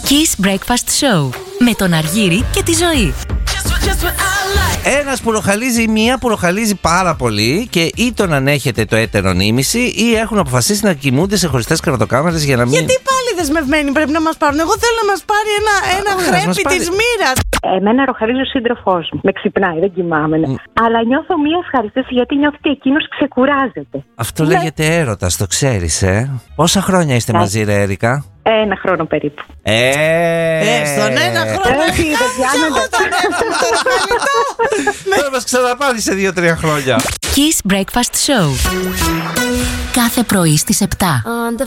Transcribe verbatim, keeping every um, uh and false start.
Kiss Breakfast Show με τον Αργύρη και τη Ζωή. Ένας πουροχαλίζει ή μία πουροχαλίζει πάρα πολύ και ή τον ανέχεται το έτερο νήμιση ή έχουν αποφασίσει να κοιμούνται σε χωριστές κρεβατοκάμαρες για να μην. Γιατί πάλι δεσμευμένοι πρέπει να μας πάρουν? Εγώ θέλω να μας πάρει ένα, ένα χρέπι πάρει... της μοίρας. Εμένα ροχαλίζει ο σύντροφός μου. Με ξυπνάει, δεν κοιμάμαι. Mm. Αλλά νιώθω μία ευχαριστήση γιατί νιώθω ότι εκείνος ξεκουράζεται. Αυτό ναι. λέγεται έρωτας, το ξέρεις, ε. Πόσα χρόνια είστε ναι. μαζί, ρε Έρικα? Ένα χρόνο περίπου. Ε, ε στον ένα χρόνο. Θα μας ξαναπάρει σε δύο-τρία χρόνια. Kiss Breakfast Show. Κάθε πρωί στις επτά.